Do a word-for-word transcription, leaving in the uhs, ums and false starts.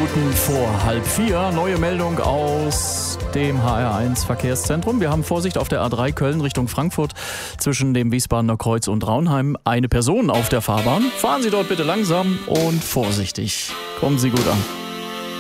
Minuten vor halb vier. Neue Meldung aus dem H R eins Verkehrszentrum. Wir haben Vorsicht auf der A drei Köln Richtung Frankfurt zwischen dem Wiesbadener Kreuz und Raunheim. Eine Person auf der Fahrbahn. Fahren Sie dort bitte langsam und vorsichtig. Kommen Sie gut an.